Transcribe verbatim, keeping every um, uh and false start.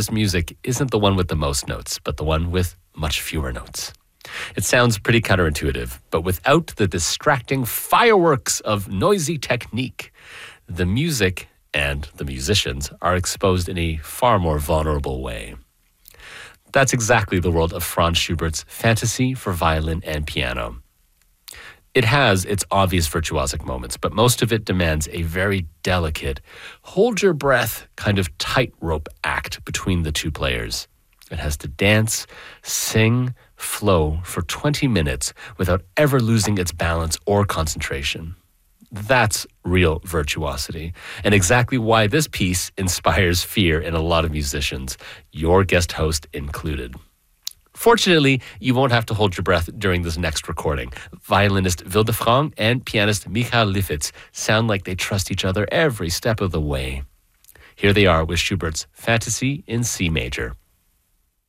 Schubert's music isn't the one with the most notes, but the one with much fewer notes. It sounds pretty counterintuitive, but without the distracting fireworks of noisy technique, the music and the musicians are exposed in a far more vulnerable way. That's exactly the world of Franz Schubert's Fantasy for Violin and Piano. It has its obvious virtuosic moments, but most of it demands a very delicate, hold your breath kind of tightrope act between the two players. It has to dance, sing, flow for twenty minutes without ever losing its balance or concentration. That's real virtuosity, and exactly why this piece inspires fear in a lot of musicians, your guest host included. Fortunately, you won't have to hold your breath during this next recording. Violinist Wilde Frank and pianist Michael Lifitz sound like they trust each other every step of the way. Here they are with Schubert's Fantasy in C major.